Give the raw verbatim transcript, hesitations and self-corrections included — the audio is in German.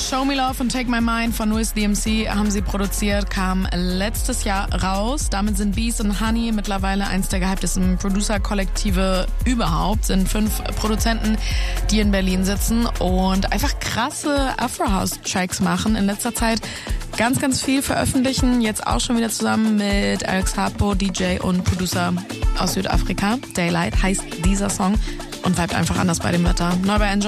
Show Me Love und Take My Mind von Wiz D M C haben sie produziert, kam letztes Jahr raus. Damit sind Beast und Honey mittlerweile eins der gehyptesten Producer-Kollektive überhaupt. Sind fünf Produzenten, die in Berlin sitzen und einfach krasse Afro-House-Tracks machen. In letzter Zeit ganz, ganz viel veröffentlichen. Jetzt auch schon wieder zusammen mit Alex Harpo, D J und Producer aus Südafrika. Daylight heißt dieser Song und vibet einfach anders bei dem Wetter. Neu bei Enjoy.